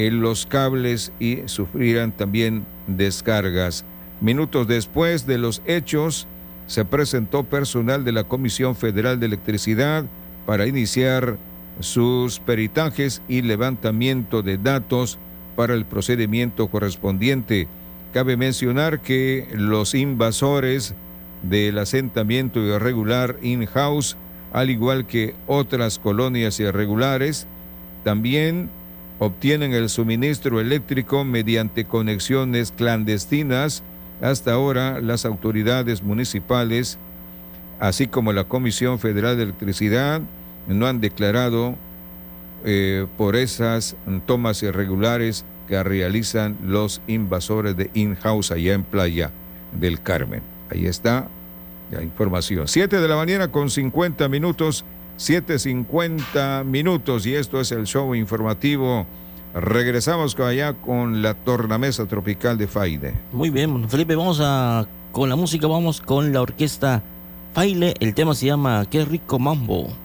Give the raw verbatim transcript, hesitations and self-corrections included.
en los cables y sufrieran también descargas. Minutos después de los hechos, se presentó personal de la Comisión Federal de Electricidad para iniciar sus peritajes y levantamiento de datos para el procedimiento correspondiente. Cabe mencionar que los invasores del asentamiento irregular in-house, al igual que otras colonias irregulares, también obtienen el suministro eléctrico mediante conexiones clandestinas. Hasta ahora, las autoridades municipales, así como la Comisión Federal de Electricidad, no han declarado eh, por esas tomas irregulares que realizan los invasores de in-house allá en Playa del Carmen. Ahí está la información. Siete de la mañana con cincuenta minutos, siete cincuenta minutos, y esto es el show informativo. Regresamos con allá con la tornamesa tropical de Faide. Muy bien, Felipe, vamos a con la música, vamos con la orquesta Faile. El tema se llama Qué rico mambo.